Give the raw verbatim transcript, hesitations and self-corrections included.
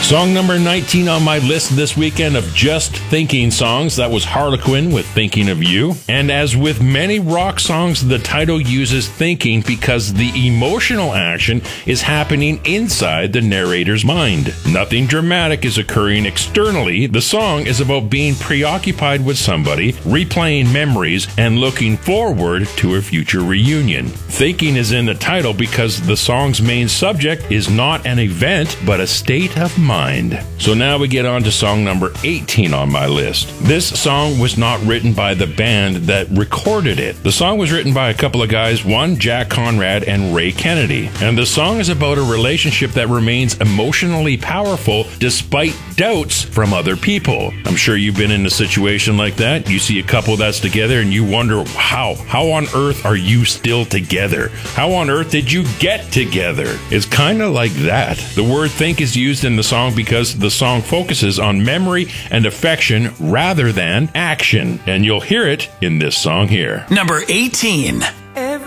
Song number nineteen on my list this weekend of Just Thinking songs, that was Harlequin with Thinking of You. And as with many rock songs, the title uses thinking because the emotional action is happening inside the narrator's mind. Nothing dramatic is occurring externally. The song is about being preoccupied with somebody, replaying memories, and looking forward to a future reunion. Thinking is in the title because the song's main subject is not an event, but a state of mind. So now we get on to song number eighteen on my list. This song was not written by the band that recorded it. The song was written by a couple of guys, one Jack Conrad and Ray Kennedy. And the song is about a relationship that remains emotionally powerful despite doubts from other people. I'm sure you've been in a situation like that. You see a couple that's together and you wonder, how? How on earth are you still together? How on earth did you get together? It's kind of like that. The word think is used in the song because the song focuses on memory and affection rather than action. And you'll hear it in this song here. Number eighteen.